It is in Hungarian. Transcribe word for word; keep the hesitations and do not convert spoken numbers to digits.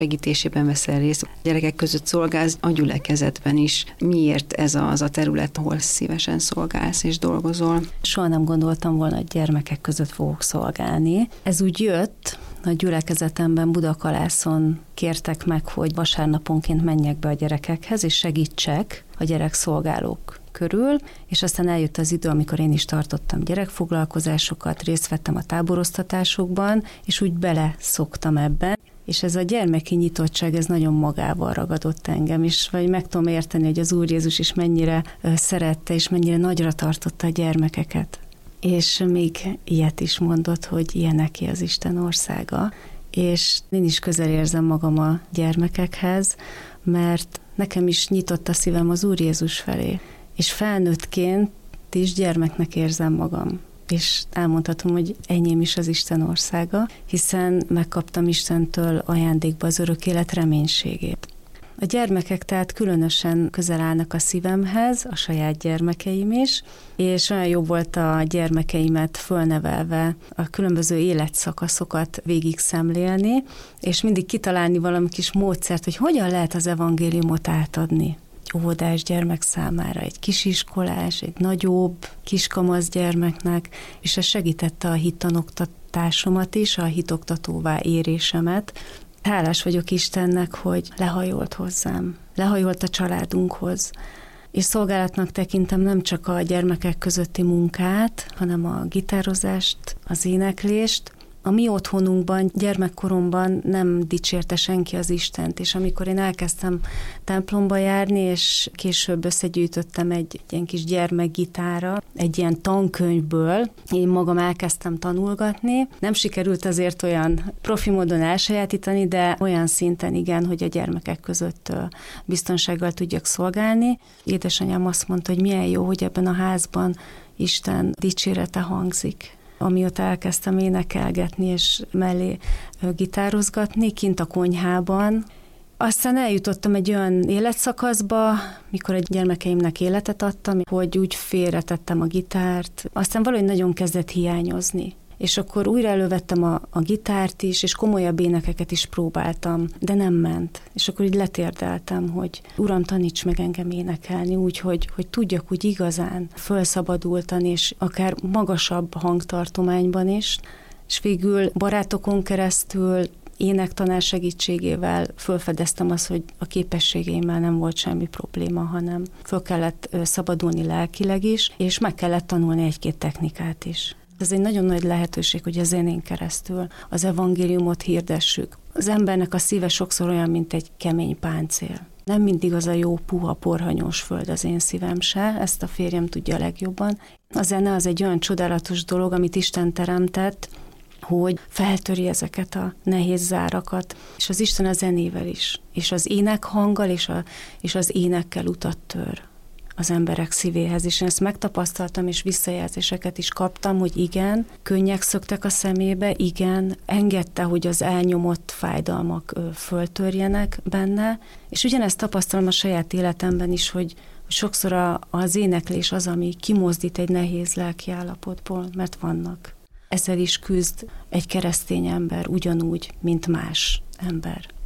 segítésében veszel részt. A gyerekek között szolgálsz a gyülekezetben is. Miért ez az a terület, ahol szívesen szolgálsz és dolgozol? Soha nem gondoltam volna, hogy gyermekek között fogok szolgálni. Ez úgy jött, a gyülekezetemben Budakalászon kértek meg, hogy vasárnaponként menjek be a gyerekekhez, és segítsek a gyerekszolgálók körül, és aztán eljött az idő, amikor én is tartottam gyerekfoglalkozásokat, részt vettem a táboroztatásokban, és úgy bele szoktam ebben. És ez a gyermeki nyitottság, ez nagyon magával ragadott engem is, vagy meg tudom érteni, hogy az Úr Jézus is mennyire szerette, és mennyire nagyra tartotta a gyermekeket. És még ilyet is mondott, hogy ilyeneké az Isten országa, és én is közel érzem magam a gyermekekhez, mert nekem is nyitott a szívem az Úr Jézus felé, és felnőttként is gyermeknek érzem magam. És elmondhatom, hogy enyém is az Isten országa, hiszen megkaptam Istentől ajándékba az örök élet reménységét. A gyermekek tehát különösen közel állnak a szívemhez, a saját gyermekeim is, és olyan jó volt a gyermekeimet fölnevelve a különböző életszakaszokat végig szemlélni, és mindig kitalálni valami kis módszert, hogy hogyan lehet az evangéliumot átadni. Egy óvodás gyermek számára, egy kisiskolás, egy nagyobb, kiskamasz gyermeknek, és ez segítette a hittanoktatásomat is, a hitoktatóvá érésemet. Hálás vagyok Istennek, hogy lehajolt hozzám, lehajolt a családunkhoz, és szolgálatnak tekintem nem csak a gyermekek közötti munkát, hanem a gitározást, az éneklést. A mi otthonunkban, gyermekkoromban nem dicsérte senki az Istent, és amikor én elkezdtem templomba járni, és később összegyűjtöttem egy, egy ilyen kis gyermekgitára, egy ilyen tankönyvből, én magam elkezdtem tanulgatni. Nem sikerült azért olyan profi módon elsajátítani, de olyan szinten igen, hogy a gyermekek között biztonsággal tudjak szolgálni. Édesanyám azt mondta, hogy milyen jó, hogy ebben a házban Isten dicsérete hangzik. Amióta elkezdtem énekelgetni és mellé gitározgatni, kint a konyhában. Aztán eljutottam egy olyan életszakaszba, mikor a gyermekeimnek életet adtam, hogy úgy félretettem a gitárt. Aztán valahogy nagyon kezdett hiányozni. És akkor újra elővettem a, a gitárt is, és komolyabb énekeket is próbáltam, de nem ment. És akkor így letérdeltem, hogy Uram, taníts meg engem énekelni úgy, hogy, hogy tudjak úgy igazán fölszabadultan, és akár magasabb hangtartományban is. És végül barátokon keresztül, énektanár segítségével fölfedeztem azt, hogy a képességeimmel nem volt semmi probléma, hanem föl kellett szabadulni lelkileg is, és meg kellett tanulni egy-két technikát is. Ez egy nagyon nagy lehetőség, hogy a zenén keresztül az evangéliumot hirdessük. Az embernek a szíve sokszor olyan, mint egy kemény páncél. Nem mindig az a jó, puha, porhanyós föld az én szívem se, ezt a férjem tudja legjobban. A zene az egy olyan csodálatos dolog, amit Isten teremtett, hogy feltöri ezeket a nehéz zárakat, és az Isten a zenével is, és az énekhanggal, és, a, és az énekkel utat tör az emberek szívéhez, és én ezt megtapasztaltam, és visszajelzéseket is kaptam, hogy igen, könnyek szöktek a szemébe, igen, engedte, hogy az elnyomott fájdalmak föltörjenek benne, és ugyanezt tapasztalom a saját életemben is, hogy sokszor a, az éneklés az, ami kimozdít egy nehéz lelki állapotból, mert vannak. Ezzel is küzd egy keresztény ember ugyanúgy, mint más ember.